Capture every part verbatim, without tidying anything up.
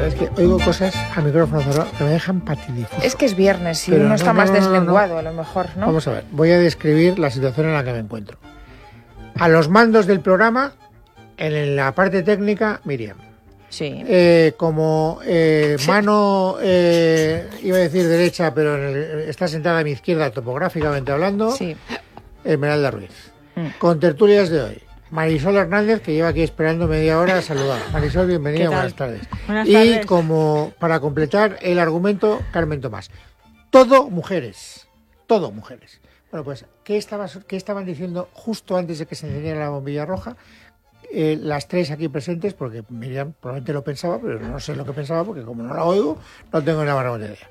Es que oigo cosas a micrófono cerrado que me dejan patidifuso. Es que es viernes y Pero uno no, está no, más no, no, deslenguado, no. a lo mejor, ¿no? Vamos a ver, voy a describir la situación en la que me encuentro. A los mandos del programa, en la parte técnica, Miriam. Sí. Eh, como eh, mano, eh, iba a decir derecha, pero en el, está sentada a mi izquierda, topográficamente hablando, Sí. Esmeralda Ruiz. Mm. Con tertulias de hoy, Marisol Hernández, que lleva aquí esperando media hora a saludar. Marisol, bienvenida, buenas tardes. Buenas y tardes. como para completar el argumento, Carmen Tomás. Todo mujeres, todo mujeres. Bueno, pues, ¿qué, estaba, qué estaban diciendo justo antes de que se encendiera la bombilla roja? Eh, las tres aquí presentes, porque Miriam probablemente lo pensaba, pero no sé lo que pensaba, porque como no la oigo, no tengo ni la más remota idea.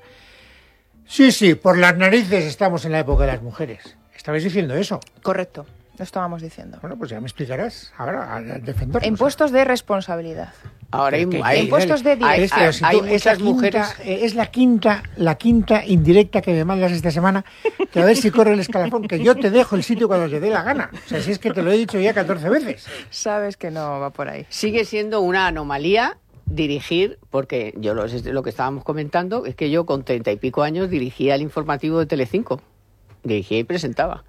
Sí, sí, por las narices estamos en la época de las mujeres. ¿Estabais diciendo eso? Correcto, lo estábamos diciendo. Bueno, pues ya me explicarás ahora a defendernos. En puestos de responsabilidad. Ahora hay, Que- hay- en puestos de hay- dirección. hay- si hay tú- es muchas la quinta, mujeres. eh, es la quinta, la quinta indirecta que me mandas esta semana, que a ver si corre el escalafón, que yo te dejo el sitio cuando te dé la gana. O sea, si es que te lo he dicho ya catorce veces. Sabes que no va por ahí. Sigue siendo una anomalía dirigir, porque yo lo, es lo que estábamos comentando, es que yo con treinta y pico años dirigía el informativo de Telecinco. Dirigía y presentaba.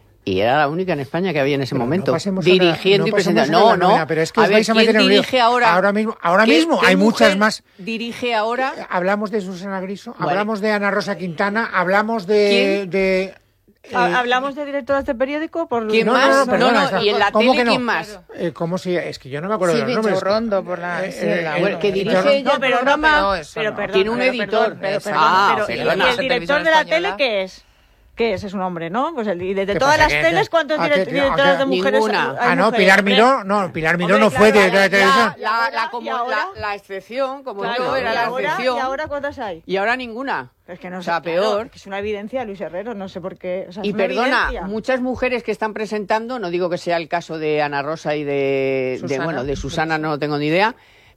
Y era la única en España que había en ese Pero no momento. pasemos a la- Dirigiendo no y pasemos presentando. a No, la no. novena, pero es que a os ver, vais a ¿quién meter en un lío. dirige ahora? Ahora mismo, ahora ¿Qué- mismo qué hay mujer muchas más. Dirige ahora. Hablamos de Susana Griso, Vale. hablamos de Ana Rosa Quintana, hablamos de... ¿Quién? de eh, ¿Hablamos de directoras de periódico? Por... ¿Quién no, más? no, no, No, perdona, no, está- y en la ¿cómo tele, que no? ¿quién más? Eh, ¿Cómo se...? Es que yo no me acuerdo Sí, de los nombres. Rondo por la... Eh, sí, eh, la- eh, bueno, que eh, dirige Rondo- ella No, pero el programa. Roma, No, eso pero no. perdón, Tiene un pero editor. perdón, pero Esa- perdón, Ah, pero- perdona. ¿y el Televisión director de la tele española. qué es? ¿Qué es? Es un hombre, ¿no? Pues el, y de, de ¿Qué todas pasa? las ¿Qué- teles, qué- ¿cuántos a qué- direct- a directoras qué- de mujeres Ninguna. hay Ah, no, mujeres, Pilar hombre? Miró, no, Pilar Miró Hombre, no fue claro, directora de ya- televisión. ¿Y La, ahora? la, como ¿Y ahora? la, la excepción, como Claro, yo era ¿y la ahora, excepción. ¿Y ahora cuántas hay? Y ahora ninguna. Es que no O sé, sea, claro, peor. es que es una evidencia, Luis Herrero, no sé por qué. O sea, es Y una perdona, evidencia. muchas mujeres que están presentando, no digo que sea el caso de Ana Rosa y de, de Susana. bueno, de Susana no tengo ni idea,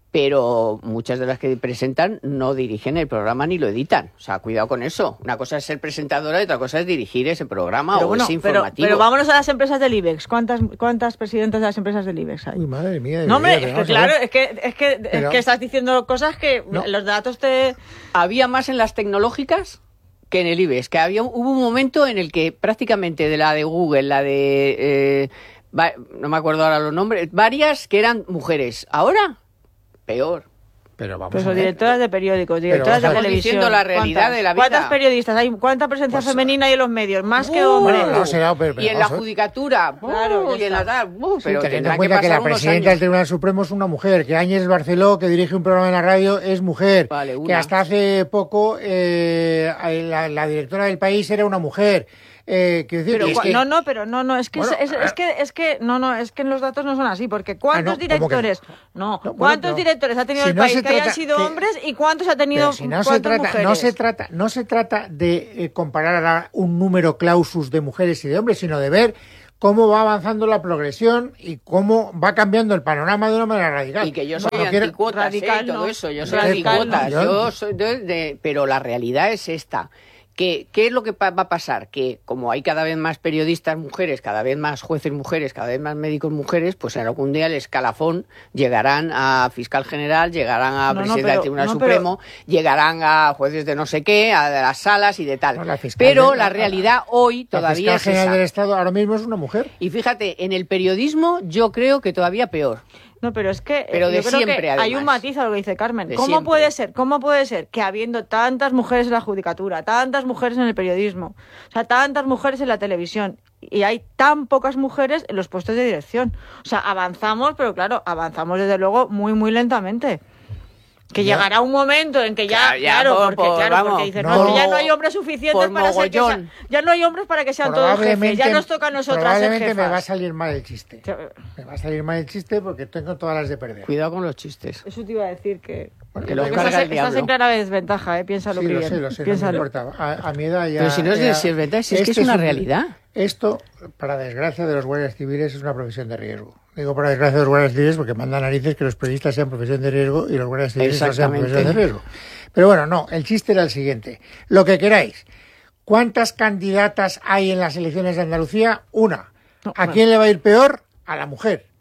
pero muchas de las que presentan no dirigen el programa ni lo editan. O sea, cuidado con eso. Una cosa es ser presentadora y otra cosa es dirigir ese programa Pero o bueno, ese pero, informativo. pero vámonos a las empresas del IBEX. ¿Cuántas, cuántas presidentas de las empresas del IBEX hay? Uy, madre mía. de No, hombre, mi vida, es que vamos a claro, ver. es que, es que, es Pero- que estás diciendo cosas que No. los datos te... Había más en las tecnológicas que en el IBEX, que había hubo un momento en el que prácticamente de la de Google, la de eh, va- no me acuerdo ahora los nombres, varias que eran mujeres. Ahora peor. Pero vamos Pues a son ver. directoras de periódicos, directoras vamos a de ver. televisión. Diciendo la realidad ¿Cuántas? de la vida. ¿Cuántas periodistas hay? ¿Cuánta presencia Pues, femenina hay en los medios? Más que Uh, hombres. Bueno, no será, pero- pero y en la vamos a ver. judicatura, Claro, uh, ya y en la está. tal, uh, Sí, pero teniendo tendrá en que cuenta que, pasar la unos presidenta del años. Tribunal Supremo es una mujer, que Áñez Barceló, que dirige un programa en la radio, es mujer, Vale, una. que hasta hace poco eh, la, la directora del País era una mujer. Eh, quiero decir Pero que es cua- que- no, no, pero no, no, es que, Bueno, es, es- es que es que no, no, es que los datos no son así, porque ¿cuántos Ah, no, ¿cómo que no? directores? No, No, bueno, ¿cuántos pero- directores ha tenido si el no país se que hayan trata- sido que- hombres y cuántos ha tenido Pero si no se cuántas trata, mujeres? no se trata, no se trata de eh, comparar a un número clausus de mujeres y de hombres, sino de ver cómo va avanzando la progresión y cómo va cambiando el panorama de una manera radical. Y que yo No, soy no quiero- anticuotas, ¿eh? Radical, y todo no. eso, yo soy Radical, anticuotas, no. yo soy de, de- pero la realidad es esta. Que, ¿Qué es lo que pa- va a pasar? Que como hay cada vez más periodistas mujeres, cada vez más jueces mujeres, cada vez más médicos mujeres, pues en algún día el escalafón llegarán a fiscal general, llegarán a No, no, presidente pero- del Tribunal no, Supremo, llegarán a jueces de no sé qué, a las salas y de tal. No, la fiscal pero de- la realidad hoy La todavía fiscal es general esa. del Estado ahora mismo es una mujer. Y fíjate, en el periodismo yo creo que todavía peor. No, pero es que Pero eh, de yo creo siempre, que hay además. un matiz a lo que dice Carmen. De ¿Cómo siempre. puede ser? ¿Cómo puede ser que habiendo tantas mujeres en la judicatura, tantas mujeres en el periodismo, o sea, tantas mujeres en la televisión y hay tan pocas mujeres en los puestos de dirección? O sea, avanzamos, pero claro, avanzamos desde luego muy muy lentamente. Que Ya. llegará un momento en que ya, Claro, ya, claro, por- porque, por- claro, vamos, porque dicen, no. no, es que ya no hay hombres suficientes Por para ser que mogollón. sean- ya no hay hombres para que sean todos jefes, Probablemente- ya nos toca a nosotras ser Probablemente me va a jefas. salir mal el chiste. O sea, Me va a salir mal el chiste porque tengo todas las de perder. Cuidado con los chistes. Eso te iba a decir que... Bueno, que da los igual. carga Estás, el estás en diablo. clara desventaja, ¿eh? Piénsalo Sí, lo bien. sé, lo sé, no me Piénsalo. importa. A, a mi edad ya... Pero si no es de ya- si es verdad, si es que este es una un- realidad. Esto, para desgracia de los guardias civiles, es una profesión de riesgo. Digo para desgracia de los guardias civiles porque mandan narices que los periodistas sean profesión de riesgo y los guardias civiles no sean Exactamente. profesión de riesgo. Pero bueno, no, el chiste era el siguiente. Lo que queráis. ¿Cuántas candidatas hay en las elecciones de Andalucía? Una. ¿A quién le va a ir peor? A la mujer.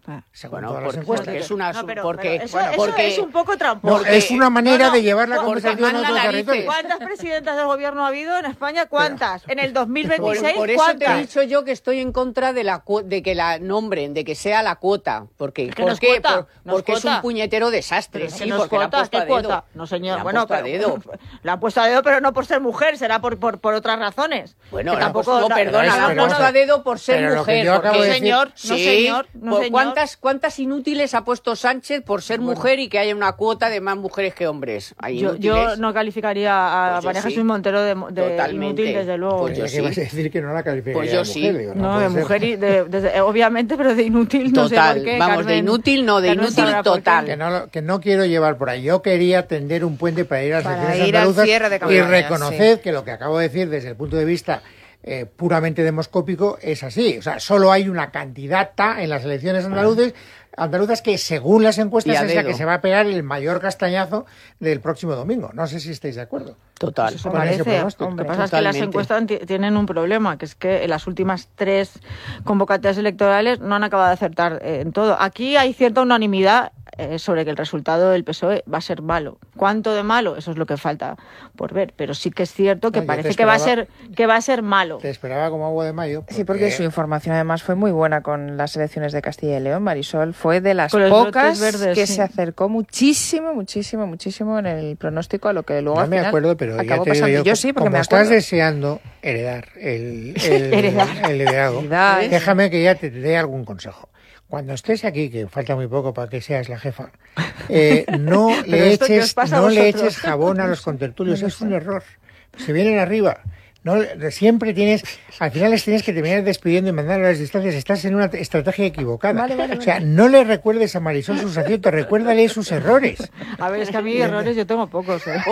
según Bueno, todas por- las encuestas. porque es una No, pero- porque, pero eso, bueno, eso porque es un poco tramposo. No, porque- es una manera no, no, de llevar la porque conversación a manda otro narices. territorio. ¿Cuántas presidentas del gobierno ha habido en España? ¿Cuántas? En el dos mil Por, veintiséis, por eso te he ¿cuántas? dicho yo que estoy en contra de la cu- de que la nombren, de que sea la cuota, porque Es que no ¿por es qué? cuota, Por- no es porque es cuota. un puñetero desastre, Pero es que sí, no es porque la han cuota, puesto ¿qué a dedo. cuota? No, señor. La han Bueno, puesto a pero- dedo. la han puesto a dedo, pero no por ser mujer, será por, por, por otras razones. Bueno, Que la han puesto- no, no- perdona, pero la han pero- puesto a dedo por ser pero lo que mujer. yo acabo porque- de decir- Señor, no, Sí, señor, no, por- señor. ¿Cuántas, ¿Cuántas inútiles ha puesto Sánchez por ser mujer y que haya una cuota de más mujeres que hombres? Hay Yo, yo inútiles. no calificaría a Pues yo María sí. Jesús Montero de, de Totalmente. inútil, desde luego. Pues yo Creía que ibas a decir que no la calificaría Pues yo de sí. mujer, digo, no, puede de ser. mujer, y de, de- obviamente, pero de inútil no Total, sé por qué. vamos, de Carmen- inútil no, de Carmen inútil sabrá por qué. total. Que no, lo- que no quiero llevar por ahí. Yo quería tender un puente para ir a las Para elecciones ir al andaluzas cierre de y campaña, reconocer que lo que acabo de decir desde el punto de vista eh, puramente demoscópico es así. O sea, solo hay una candidata en las elecciones andaluces, andaluzas que según las encuestas Y a es la dedo. que se va a pegar el mayor castañazo del próximo domingo. No sé si estáis de acuerdo. Total. Eso Con ese parece. pronóstico. Lo que pasa es que las Totalmente. encuestas ti- tienen un problema, que es que en las últimas tres convocatorias electorales no han acabado de acertar eh, en todo. Aquí hay cierta unanimidad eh, sobre que el resultado del P S O E va a ser malo. ¿Cuánto de malo? Eso es lo que falta por ver. Pero sí que es cierto que No, yo te parece que va a esperaba- ser que va a ser malo. Te esperaba como agua de mayo. Sí, porque su información además fue muy buena con las elecciones de Castilla y León. Marisol fue de las Con los pocas brotes verdes, que sí. se acercó muchísimo, muchísimo, muchísimo en el pronóstico a lo que luego No al me final acuerdo, pero ya acabó te digo pasando. yo, Yo sí, porque como me estás acuerdo. deseando heredar el, el, Heredar. el liderazgo, Heredar. déjame que ya te dé algún consejo. Cuando estés aquí, que falta muy poco para que seas la jefa, eh, no, le esto que os eches, pasa a no le vosotros. eches jabón a los contertulios, es un error. Se vienen arriba. No, siempre tienes, al final les tienes que terminar despidiendo y mandar a las distancias. Estás en una estrategia equivocada. Vale, vale, O sea, no le recuerdes a Marisol sus aciertos, recuérdale sus errores. A ver, es que a mí errores yo tengo pocos. ¿eh?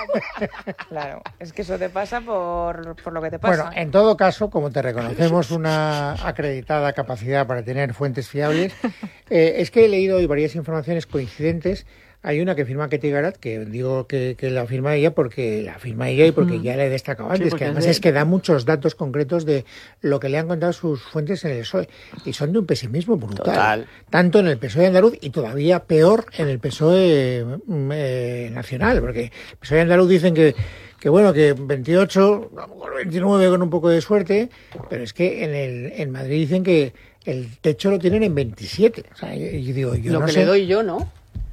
Claro, es que eso te pasa por, por lo que te pasa. Bueno, en todo caso, como te reconocemos una acreditada capacidad para tener fuentes fiables, eh, es que he leído hoy varias informaciones coincidentes. Hay una que firma Ketty Garat, que digo que, que la firma ella porque la firma ella y porque ya le he destacado Sí, antes, porque que además es de- es que da muchos datos concretos de lo que le han contado sus fuentes en el P S O E. Y son de un pesimismo brutal. Total. Tanto en el P S O E andaluz y todavía peor en el P S O E mm, eh, nacional, porque el P S O E andaluz dicen que que bueno, que veintiocho, a lo mejor veintinueve con un poco de suerte, pero es que en el en Madrid dicen que el techo lo tienen en veintisiete. O sea, yo, yo digo, yo Lo no que sé. le doy yo, ¿no?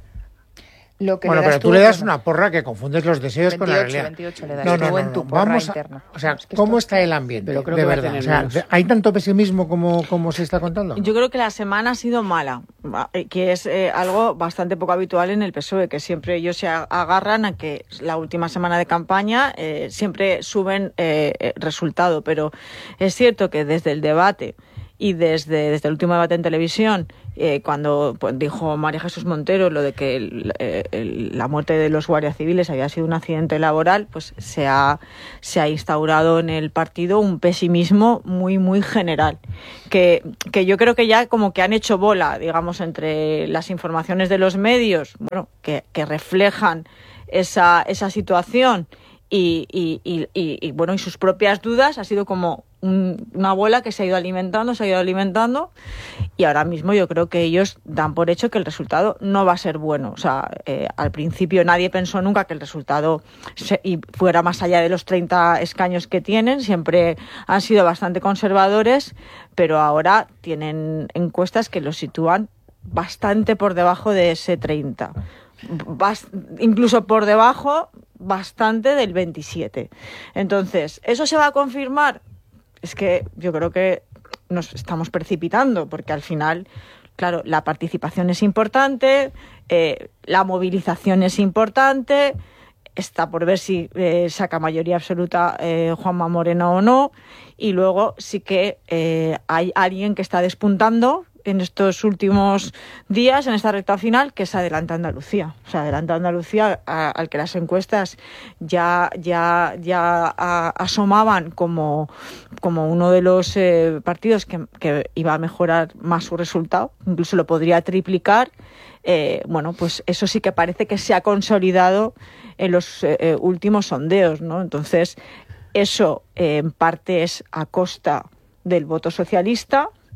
Lo que Bueno, le das pero tú le das bueno, una porra que confundes los deseos con la veintiocho, realidad. veintiocho le das no, tú no, no, en no, tu porra vamos a, interna. o sea, Es que ¿cómo esto- está el ambiente? Pero creo de que va a verdad, tener o sea, menos. ¿hay tanto pesimismo como, como se está contando? Yo creo que la semana ha sido mala, va, eh, que es eh, algo bastante poco habitual en el P S O E, que siempre ellos se a- agarran a que la última semana de campaña eh, siempre suben eh, eh, resultado, pero es cierto que desde el debate y desde, desde el último debate en televisión, eh, cuando pues, dijo María Jesús Montero lo de que el- eh, el- la muerte de los guardias civiles había sido un accidente laboral, pues se ha, se ha instaurado en el partido un pesimismo muy, muy general, que, que yo creo que ya como que han hecho bola, digamos, entre las informaciones de los medios, bueno, que, que reflejan esa, esa situación y, y, y, y, y, bueno, y sus propias dudas, ha sido como un- una bola que se ha ido alimentando, se ha ido alimentando, y ahora mismo yo creo que ellos dan por hecho que el resultado no va a ser bueno. O sea, eh, al principio nadie pensó nunca que el resultado se- y fuera más allá de los treinta escaños que tienen, siempre han sido bastante conservadores, pero ahora tienen encuestas que los sitúan bastante por debajo de ese treinta. Bas- incluso por debajo bastante del veintisiete. Entonces, ¿eso se va a confirmar? Es que yo creo que nos estamos precipitando, porque al final, claro, la participación es importante, eh, la movilización es importante, está por ver si eh, saca mayoría absoluta eh, Juanma Moreno o no, y luego sí que eh, hay alguien que está despuntando en estos últimos días, en esta recta final, que es Adelante Andalucía. O sea, Adelante Andalucía, a- al que las encuestas ya, ya, ya a- asomaban como, como uno de los eh, partidos que, que iba a mejorar más su resultado, incluso lo podría triplicar. Eh, bueno, pues eso sí que parece que se ha consolidado en los eh, eh, últimos sondeos, ¿no? Entonces, eso eh, en parte es a costa del voto socialista,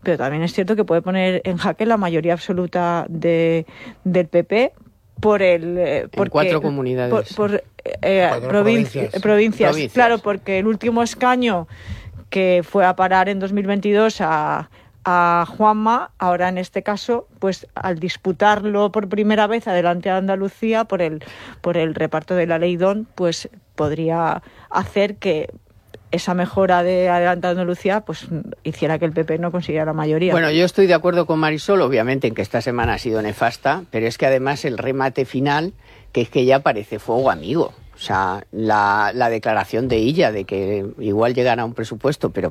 pero también es cierto que puede poner en jaque la mayoría absoluta de, del P P por el... Eh, porque, en cuatro comunidades. Por, por eh, Cuatro provincia, provincias. provincias. Provincias. Claro, porque el último escaño que fue a parar en dos mil veintidós a... a Juanma, ahora en este caso, pues al disputarlo por primera vez adelante a Andalucía por el por el reparto de la ley Don, pues podría hacer que esa mejora de adelante a Andalucía pues hiciera que el P P no consiguiera la mayoría. Bueno, yo estoy de acuerdo con Marisol, obviamente, en que esta semana ha sido nefasta, pero es que además el remate final, que es que ya parece fuego amigo. O sea, la, la declaración de ella de que igual llegan a un presupuesto, pero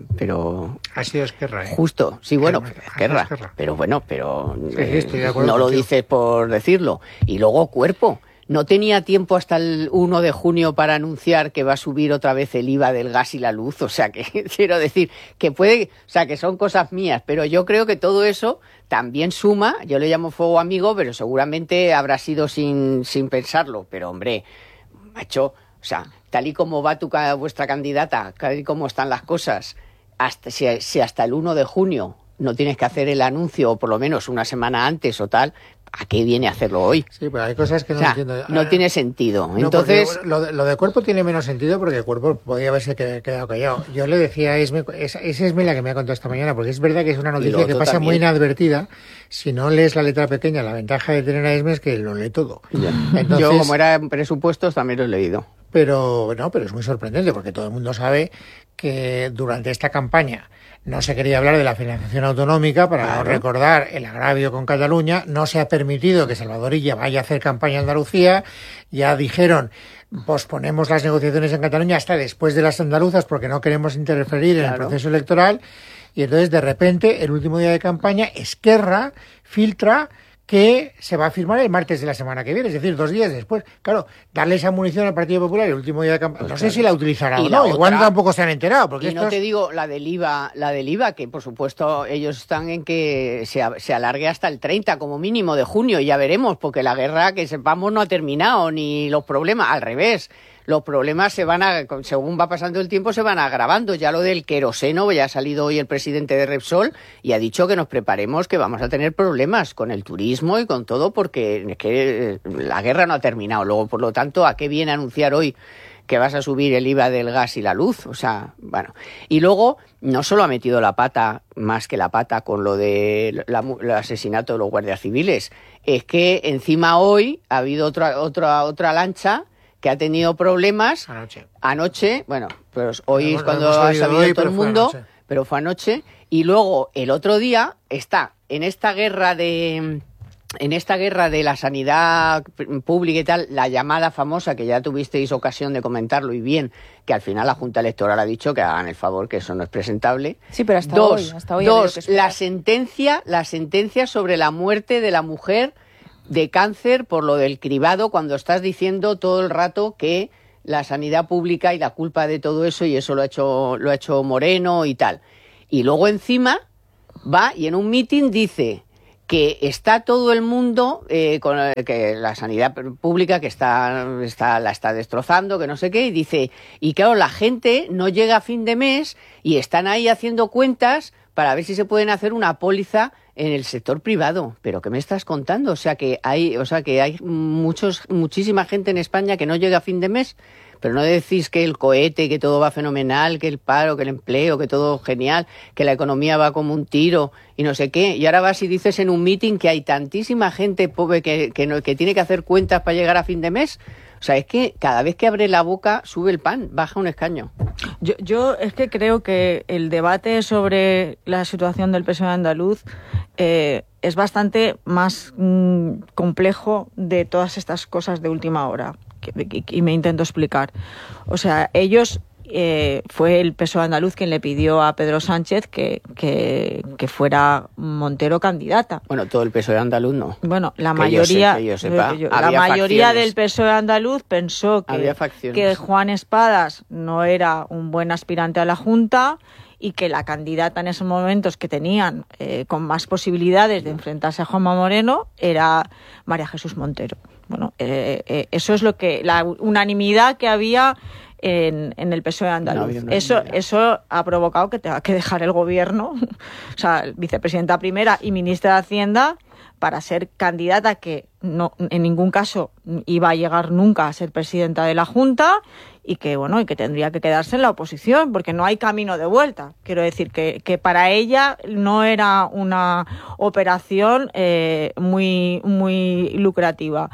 pero Ha sido Esquerra, ¿eh? justo, sí, bueno, Esquerra, Esquerra, Esquerra. pero bueno, pero Sí, sí, eh, estoy de acuerdo no lo contigo. dices por decirlo. Y luego Cuerpo. No tenía tiempo hasta el uno de junio para anunciar que va a subir otra vez el I V A del gas y la luz. O sea, que quiero decir que puede, o sea, que son cosas mías, pero yo creo que todo eso también suma. Yo le llamo fuego amigo, pero seguramente habrá sido sin, sin pensarlo. Pero hombre, macho, o sea, tal y como va tu, vuestra candidata, tal y como están las cosas, hasta, si, si hasta el uno de junio no tienes que hacer el anuncio, o por lo menos una semana antes o tal, ¿a qué viene a hacerlo hoy? Sí, pero hay cosas que no O sea, entiendo. no tiene sentido. No, Entonces, porque lo, de, lo de Cuerpo tiene menos sentido porque el Cuerpo podía haberse quedado callado. Yo le decía a Esme, es, es Esme la que me ha contado esta mañana, porque es verdad que es una noticia que pasa también. muy inadvertida. Si no lees la letra pequeña, la ventaja de tener a Esme es que lo lee todo. ya. Entonces, Yo, como era en presupuestos, también lo he leído. Pero no, pero es muy sorprendente porque todo el mundo sabe que durante esta campaña no se quería hablar de la financiación autonómica para Claro. no recordar el agravio con Cataluña. No se ha permitido que Salvador Illa vaya a hacer campaña en Andalucía. Ya dijeron, posponemos las negociaciones en Cataluña hasta después de las andaluzas porque no queremos interferir en el Claro. proceso electoral. Y entonces, de repente, el último día de campaña, Esquerra filtra que se va a firmar el martes de la semana que viene, es decir, dos días después. Claro, darle esa munición al Partido Popular el último día de campaña. Pues no claro. sé si la utilizará Y o la no, igual otra- tampoco se han enterado. Porque Y no estos- te digo la del I V A, la del I V A, que por supuesto ellos están en que se, a- se alargue hasta el treinta como mínimo de junio, ya veremos, porque la guerra, que sepamos, no ha terminado, ni los problemas, al revés. Los problemas se van a, según va pasando el tiempo, se van agravando. Ya lo del queroseno, ya ha salido hoy el presidente de Repsol y ha dicho que nos preparemos, que vamos a tener problemas con el turismo y con todo, porque es que eh, la guerra no ha terminado. Luego, por lo tanto, ¿a qué viene anunciar hoy que vas a subir el I V A del gas y la luz? O sea, bueno. Y luego, no solo ha metido la pata, más que la pata, con lo de la, el asesinato de los guardias civiles, es que encima hoy ha habido otra, otra, otra lancha que ha tenido problemas Anoche. anoche, bueno, pues hoy Lo es hemos- cuando lo hemos ha oído sabido hoy, todo el pero fue mundo, anoche. pero fue anoche, y luego el otro día está en esta guerra de en esta guerra de la sanidad pública y tal, la llamada famosa, que ya tuvisteis ocasión de comentarlo y bien, que al final la Junta Electoral ha dicho que hagan el favor, que eso no es presentable. Sí, pero hasta dos, hoy, hasta hoy ha habido dos que esperar. la sentencia, la sentencia sobre la muerte de la mujer de cáncer por lo del cribado, cuando estás diciendo todo el rato que la sanidad pública y la culpa de todo eso, y eso lo ha hecho, lo ha hecho Moreno y tal. Y luego encima va y en un mitin dice que está todo el mundo, eh, con eh, que la sanidad pública que está, está, la está destrozando, que no sé qué, y dice, y claro, la gente no llega a fin de mes y están ahí haciendo cuentas para ver si se pueden hacer una póliza en el sector privado. ¿Pero qué me estás contando? O sea que hay, o sea que hay muchos, muchísima gente en España que no llega a fin de mes. Pero no decís que el cohete, que todo va fenomenal, que el paro, que el empleo, que todo genial, que la economía va como un tiro y no sé qué. Y ahora vas y dices en un meeting que hay tantísima gente pobre que, que, no, que tiene que hacer cuentas para llegar a fin de mes. O sea, es que cada vez que abre la boca sube el pan, baja un escaño. Yo, yo es que creo que el debate sobre la situación del P S O E andaluz eh, es bastante más mm, complejo de todas estas cosas de última hora. Que, y me intento explicar. O sea, ellos, eh, fue el P S O E andaluz quien le pidió a Pedro Sánchez que, que, que fuera Montero candidata. Bueno, todo el P S O E andaluz no. Bueno, la Que yo mayoría, sé- que yo sepa, eh, yo- la había mayoría facciones. del P S O E andaluz pensó Había que, facciones. que Juan Espadas no era un buen aspirante a la Junta y que la candidata en esos momentos que tenían eh, con más posibilidades de enfrentarse a Juanma Moreno era María Jesús Montero. Bueno, eh, eh, eso es lo que la unanimidad que había en, en el P S O E andaluz. No, no, eso, no, no. eso ha provocado que tenga que dejar el gobierno, o sea, vicepresidenta primera y ministra de Hacienda, para ser candidata que no en ningún caso iba a llegar nunca a ser presidenta de la Junta y que bueno y que tendría que quedarse en la oposición porque no hay camino de vuelta. Quiero decir que, que para ella no era una operación eh, muy muy lucrativa,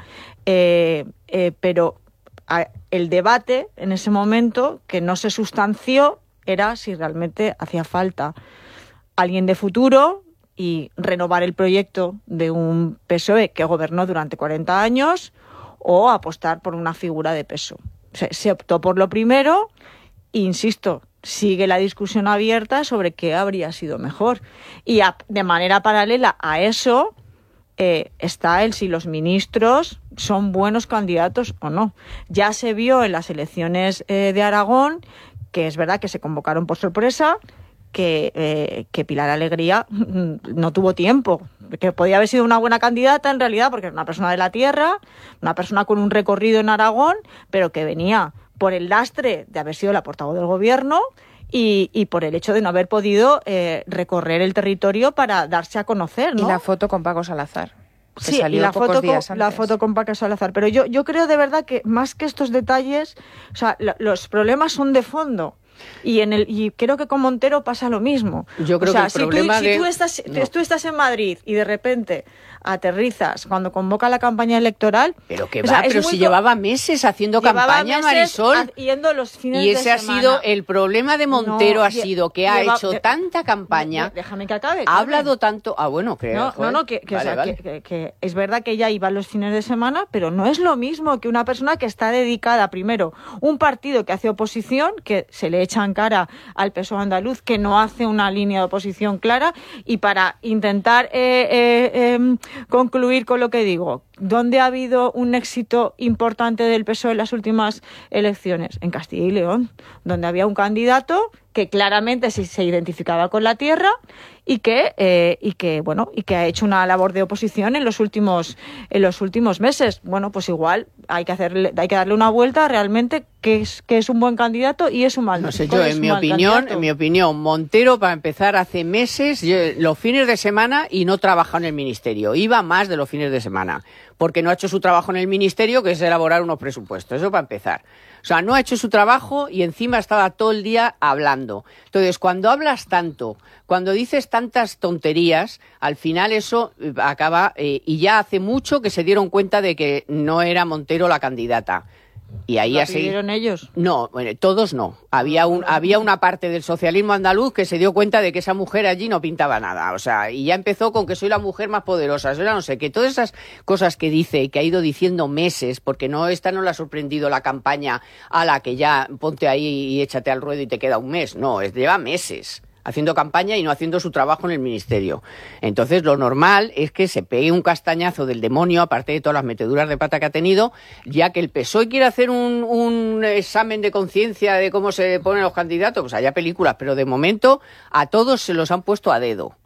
eh, eh, pero a, el debate en ese momento que no se sustanció era si realmente hacía falta alguien de futuro y renovar el proyecto de un P S O E que gobernó durante cuarenta años o apostar por una figura de peso. Se, se optó por lo primero e, insisto, sigue la discusión abierta sobre qué habría sido mejor. Y a, de manera paralela a eso eh, está el si los ministros son buenos candidatos o no. Ya se vio en las elecciones eh, de Aragón que es verdad que se convocaron por sorpresa, que, eh, que Pilar Alegría no tuvo tiempo, que podía haber sido una buena candidata en realidad porque era una persona de la tierra, una persona con un recorrido en Aragón, pero que venía por el lastre de haber sido la portavoz del gobierno y, y por el hecho de no haber podido eh, recorrer el territorio para darse a conocer, ¿no? Y la foto con Paco Salazar. Que Sí, salió y la pocos foto, días con, la antes. foto con Paco Salazar. Pero yo, yo creo de verdad que más que estos detalles, o sea, lo, los problemas son de fondo. Y en el y creo que con Montero pasa lo mismo. Yo creo o sea, que el si problema tú, de... si tú estás, no. tú estás en Madrid y de repente aterrizas cuando convoca la campaña electoral... Pero que o sea, va, es pero muy si co- llevaba meses haciendo llevaba campaña, meses Marisol. a- yendo los fines Y de ese ha semana. sido el problema de Montero, No, ha lle- sido que ha lleva- hecho de- tanta campaña, de- Déjame que acabe. ha Carmen. hablado tanto... Ah, bueno, creo. No, no, no, que, que, o vale, sea, vale. que- que- que es verdad que ella iba los fines de semana, pero no es lo mismo que una persona que está dedicada, primero, un partido que hace oposición, que se le echa en cara al P S O E andaluz, que no hace una línea de oposición clara, y para intentar eh, eh, eh, concluir con lo que digo, ¿dónde ha habido un éxito importante del P S O E en las últimas elecciones? En Castilla y León, donde había un candidato que claramente sí se identificaba con la tierra y que eh, y que bueno y que ha hecho una labor de oposición en los últimos en los últimos meses. Bueno, pues igual hay que hacerle hay que darle una vuelta realmente que es que es un buen candidato y es un mal. No sé, cuál yo es en un mi mal opinión, candidato. en mi opinión, Montero para empezar hace meses, yo, los fines de semana y no trabaja en el ministerio. Iba más de los fines de semana, porque no ha hecho su trabajo en el ministerio, que es elaborar unos presupuestos. Eso para empezar. O sea, no ha hecho su trabajo y encima estaba todo el día hablando. Entonces, cuando hablas tanto, cuando dices tantas tonterías, al final eso eh, acaba, eh, y ya hace mucho que se dieron cuenta de que no era Montero la candidata. Y ahí ¿Lo ya se... pidieron ellos? No, bueno, todos no. Había un, había una parte del socialismo andaluz que se dio cuenta de que esa mujer allí no pintaba nada. O sea, y ya empezó con que soy la mujer más poderosa. Soy la no sé qué. Todas esas cosas que dice y que ha ido diciendo meses, porque no esta no le ha sorprendido la campaña a la que ya ponte ahí y échate al ruedo y te queda un mes. No, es, lleva meses haciendo campaña y no haciendo su trabajo en el ministerio. Entonces, lo normal es que se pegue un castañazo del demonio, aparte de todas las meteduras de pata que ha tenido, ya que el P S O E quiere hacer un, un examen de conciencia de cómo se ponen los candidatos, pues haya películas, pero de momento a todos se los han puesto a dedo.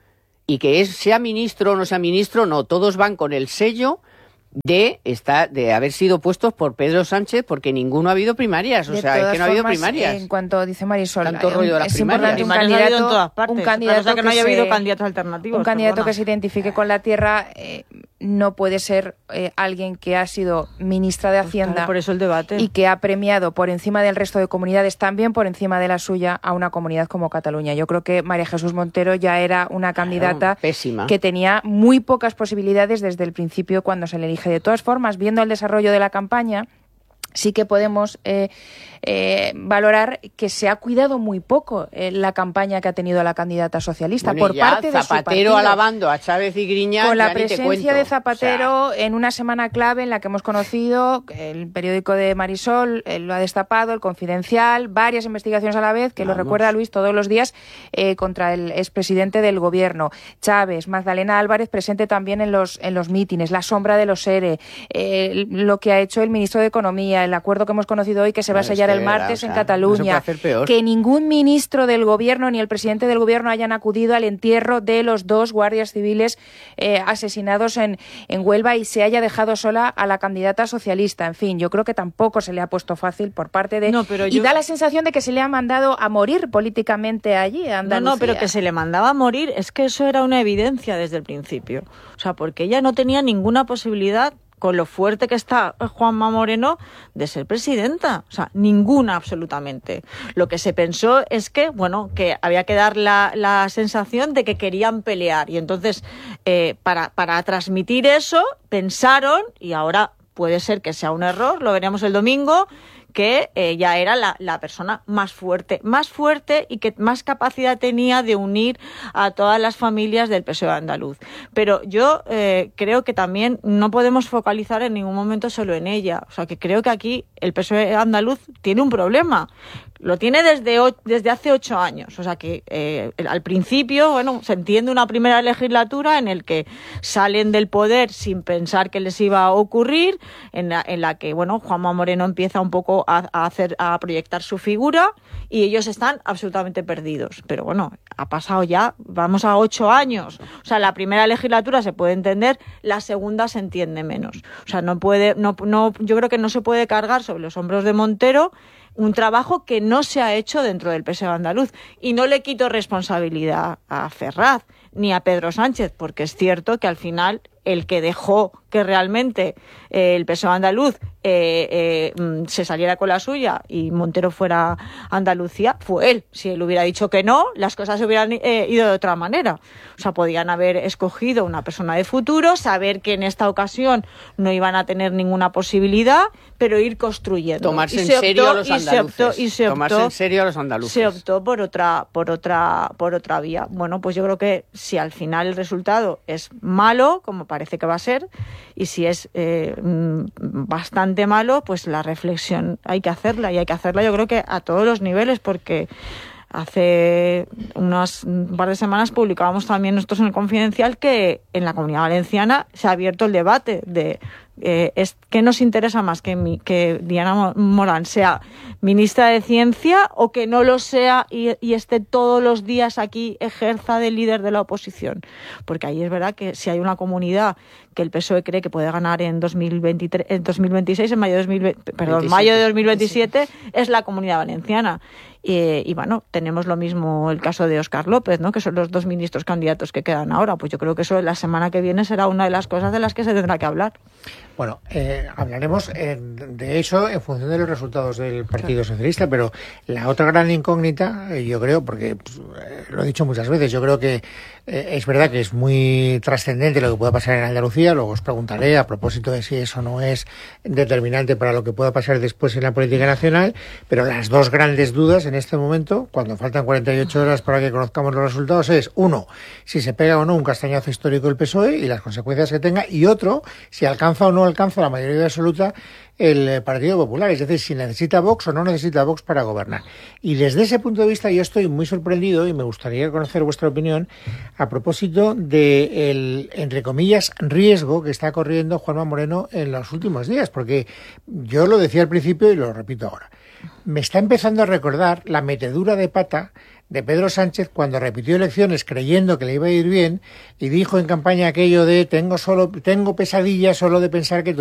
Y que es, sea ministro o no sea ministro, no, todos van con el sello de estar, de haber sido puestos por Pedro Sánchez, porque ninguno ha habido primarias, o De sea, es todas que no ha habido formas, primarias. En cuanto dice Marisol, Tanto hay rollo de las es primarias. importante un Primarias ha habido candidato, en todas partes. un Otra candidato cosa que no haya se- habido candidatos alternativos. un candidato perdona. que se identifique con la tierra eh, no puede ser eh, alguien que ha sido ministra de Pues claro, Hacienda por eso el debate. y que ha premiado por encima del resto de comunidades, también por encima de la suya, a una comunidad como Cataluña. Yo creo que María Jesús Montero ya era una candidata pésima. que tenía muy pocas posibilidades desde el principio cuando se le elige. De todas formas, viendo el desarrollo de la campaña, sí que podemos eh, eh, valorar que se ha cuidado muy poco eh, la campaña que ha tenido la candidata socialista Bueno, y por ya parte de su Zapatero partido. alabando a Chávez y Griñán, Con la ya ni te presencia cuento. de Zapatero O sea, en una semana clave en la que hemos conocido, el periódico de Marisol eh, lo ha destapado, el Confidencial, varias investigaciones a la vez, que lo Vamos. recuerda Luis todos los días, eh, contra el expresidente del gobierno. Chávez, Magdalena Álvarez presente también en los, en los mítines, la sombra de los ERE, eh, lo que ha hecho el ministro de Economía, el acuerdo que hemos conocido hoy, que se va a sellar Es el que, martes o sea, en no se Cataluña. puede hacer peor. Que ningún ministro del gobierno ni el presidente del gobierno hayan acudido al entierro de los dos guardias civiles eh, asesinados en, en Huelva y se haya dejado sola a la candidata socialista. En fin, yo creo que tampoco se le ha puesto fácil por parte de... No, pero y yo- da la sensación de que se le ha mandado a morir políticamente allí, a No, Andalucía. no, pero que se le mandaba a morir, es que eso era una evidencia desde el principio. O sea, porque ella no tenía ninguna posibilidad, con lo fuerte que está Juanma Moreno, de ser presidenta. O sea, ninguna absolutamente. Lo que se pensó es que, bueno, que había que dar la, la sensación de que querían pelear. Y entonces, eh, para, para transmitir eso, pensaron, y ahora puede ser que sea un error, lo veremos el domingo, que ella era la, la persona más fuerte, más fuerte y que más capacidad tenía de unir a todas las familias del P S O E andaluz. Pero yo eh, creo que también no podemos focalizar en ningún momento solo en ella. O sea, que creo que aquí el P S O E andaluz tiene un problema. Lo tiene desde, o, desde hace ocho años. O sea que eh, al principio, bueno, se entiende una primera legislatura en el que salen del poder sin pensar que les iba a ocurrir, en la, en la que, bueno, Juanma Moreno empieza un poco a, a hacer, a proyectar su figura y ellos están absolutamente perdidos. Pero bueno, ha pasado ya, vamos a ocho años. O sea, la primera legislatura se puede entender, la segunda se entiende menos. O sea, no puede, no, no, yo creo que no se puede cargar sobre los hombros de Montero un trabajo que no se ha hecho dentro del P S O E andaluz. Y no le quito responsabilidad a Ferraz ni a Pedro Sánchez, porque es cierto que al final el que dejó que realmente eh, el P S O E andaluz eh, eh, se saliera con la suya y Montero fuera a Andalucía fue él. Si él hubiera dicho que no, las cosas se hubieran eh, ido de otra manera. O sea, podían haber escogido una persona de futuro, saber que en esta ocasión no iban a tener ninguna posibilidad, pero ir construyendo. Tomarse Y en se serio optó- a los y se andaluces. optó- y se Tomarse optó- en serio a los andaluces. Se optó por otra, por otra, por otra vía. Bueno, pues yo creo que si al final el resultado es malo, como parece que va a ser, y si es eh, bastante malo, pues la reflexión hay que hacerla, y hay que hacerla yo creo que a todos los niveles, porque hace unas un par de semanas publicábamos también nosotros en el Confidencial que en la Comunidad Valenciana se ha abierto el debate de eh, es, ¿qué nos interesa más? Que, mi, que Diana Morán sea ministra de Ciencia o que no lo sea y, y esté todos los días aquí, ejerza de líder de la oposición. Porque ahí es verdad que si hay una comunidad que el P S O E cree que puede ganar en dos mil veintitrés, en dos mil veintiséis, en mayo de dos mil veinte, perdón, veintisiete. mayo de dos mil veintisiete, es la Comunidad Valenciana. Y, y bueno, tenemos lo mismo el caso de Óscar López, ¿no? Que son los dos ministros candidatos que quedan ahora. Pues yo creo que eso la semana que viene será una de las cosas de las que se tendrá que hablar. Bueno, eh, hablaremos eh, de eso en función de los resultados del Partido Socialista, pero la otra gran incógnita, eh, yo creo, porque pues, eh, lo he dicho muchas veces, yo creo que eh, es verdad que es muy trascendente lo que pueda pasar en Andalucía, luego os preguntaré a propósito de si eso no es determinante para lo que pueda pasar después en la política nacional, pero las dos grandes dudas en este momento, cuando faltan cuarenta y ocho horas para que conozcamos los resultados, es, uno, si se pega o no un castañazo histórico el P S O E y las consecuencias que tenga, y otro, si alcanza o no alcanza la mayoría absoluta el Partido Popular, es decir, si necesita Vox o no necesita Vox para gobernar. Y desde ese punto de vista yo estoy muy sorprendido y me gustaría conocer vuestra opinión a propósito de el, entre comillas, riesgo que está corriendo Juanma Moreno en los últimos días, porque yo lo decía al principio y lo repito ahora. Me está empezando a recordar la metedura de pata de Pedro Sánchez cuando repitió elecciones creyendo que le iba a ir bien y dijo en campaña aquello de tengo solo tengo pesadillas solo de pensar que